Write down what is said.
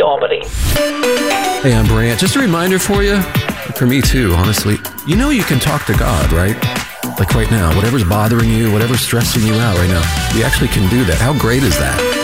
Albany. Hey, I'm Brant. Just a reminder for you, for me too, honestly. You know you can talk to God, right? Like right now, whatever's bothering you, whatever's stressing you out right now, you actually can do that. How great is that?